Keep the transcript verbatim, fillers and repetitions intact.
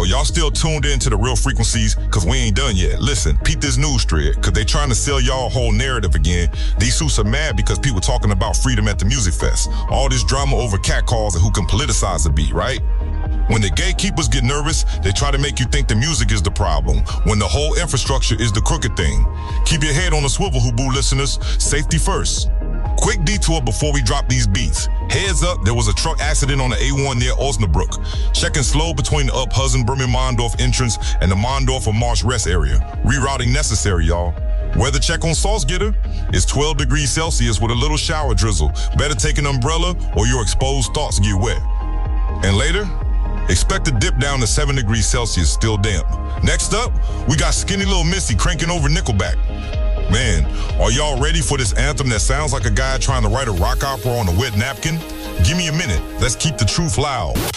Oh, y'all still tuned in to the real frequencies? Cause we ain't done yet. Listen, peep this news thread, cause they trying to sell y'all a whole narrative again. These suits are mad because people talking about freedom at the music fest. All this drama over catcalls and who can politicize the beat, right? When the gatekeepers get nervous, they try to make you think the music is the problem, when the whole infrastructure is the crooked thing. Keep your head on the swivel, Hubu listeners. Safety first. Quick detour before we drop these beats. Heads up, there was a truck accident on the A one near Osnabrück. Checking slow between the Up-Hudson Bremen Mondorf entrance and the Mondorf or Marsh Rest area. Rerouting necessary, y'all. Weather check on Salzgitter is twelve degrees Celsius with a little shower drizzle. Better take an umbrella or your exposed thoughts get wet. And later, expect a dip down to seven degrees Celsius, still damp. Next up, we got Skinny Little Missy cranking over Nickelback. Man, are y'all ready for this anthem that sounds like a guy trying to write a rock opera on a wet napkin? Give me a minute. Let's keep the truth loud.